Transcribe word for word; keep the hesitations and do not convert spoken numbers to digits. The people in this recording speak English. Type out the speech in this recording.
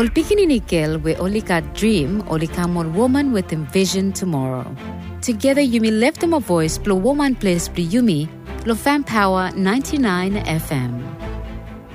Ol pikininikil we olika dream olika mon woman with envision tomorrow. Together you may lift them a voice, blow woman place, blue yumi, lo fan power ninety-nine F M.